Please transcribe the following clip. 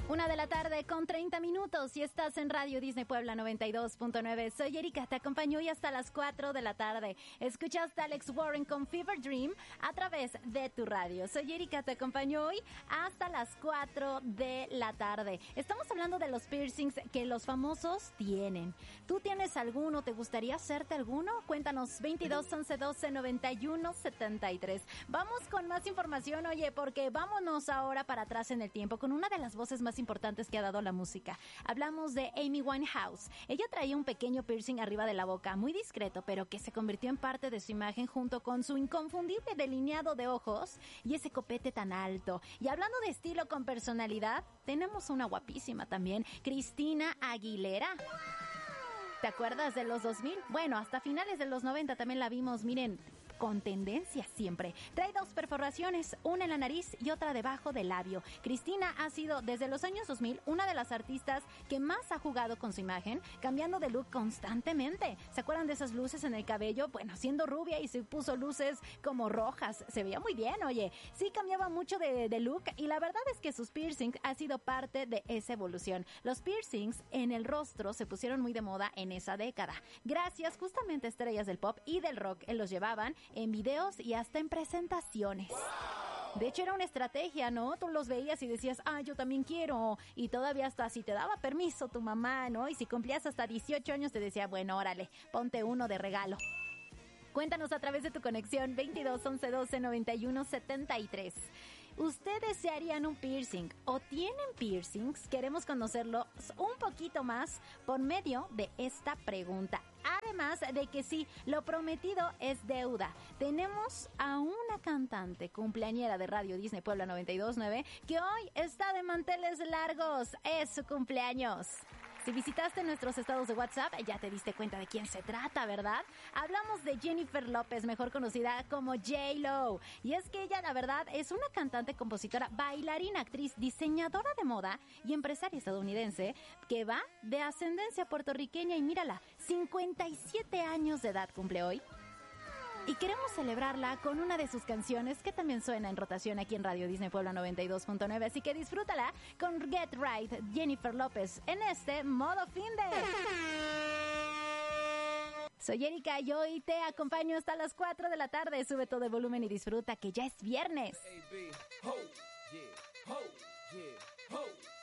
1:30 y estás en Radio Disney Puebla 92.9. Soy Erika, te acompaño hoy hasta las 4 de la tarde. Escuchaste a Alex Warren con Fever Dream a través de tu radio. Soy Erika, te acompaño hoy hasta las 4 de la tarde. Estamos hablando de los piercings que los famosos tienen. ¿Tú tienes alguno? ¿Te gustaría hacerte alguno? Cuéntanos, 22 11 12 91 73. Vamos con más información, oye, porque vámonos ahora para atrás en el tiempo con una de las voces más importantes que ha dado la música. Hablamos de Amy Winehouse. Ella traía un pequeño piercing arriba de la boca, muy discreto, pero que se convirtió en parte de su imagen junto con su inconfundible delineado de ojos y ese copete tan alto. Y hablando de estilo con personalidad, tenemos una guapísima también, Christina Aguilera. ¿Te acuerdas de los 2000? Bueno, hasta finales de los 90 también la vimos, miren, con tendencia siempre. Trae dos perforaciones, una en la nariz y otra debajo del labio. Christina ha sido, desde los años 2000, una de las artistas que más ha jugado con su imagen, cambiando de look constantemente. ¿Se acuerdan de esas luces en el cabello? Bueno, siendo rubia y se puso luces como rojas. Se veía muy bien, oye. Sí cambiaba mucho de look y la verdad es que sus piercings ha sido parte de esa evolución. Los piercings en el rostro se pusieron muy de moda en esa década. Gracias justamente a estrellas del pop y del rock los llevaban en videos y hasta en presentaciones. De hecho, era una estrategia, ¿no? Tú los veías y decías, yo también quiero. Y todavía hasta si te daba permiso tu mamá, ¿no? Y si cumplías hasta 18 años te decía, bueno, órale, ponte uno de regalo. Cuéntanos a través de tu conexión 22 11 12 91 73. ¿Ustedes se harían un piercing o tienen piercings? Queremos conocerlos un poquito más por medio de esta pregunta. Además de que sí, lo prometido es deuda. Tenemos a una cantante cumpleañera de Radio Disney Puebla 92.9 que hoy está de manteles largos. Es su cumpleaños. Si visitaste nuestros estados de WhatsApp, ya te diste cuenta de quién se trata, ¿verdad? Hablamos de Jennifer López, mejor conocida como J-Lo. Y es que ella, la verdad, es una cantante, compositora, bailarina, actriz, diseñadora de moda y empresaria estadounidense que va de ascendencia puertorriqueña y mírala, 57 años de edad cumple hoy. Y queremos celebrarla con una de sus canciones que también suena en rotación aquí en Radio Disney Puebla 92.9. Así que disfrútala con Get Right, Jennifer López, en este modo fin de... Soy Erika y hoy te acompaño hasta las 4 de la tarde. Sube todo el volumen y disfruta que ya es viernes.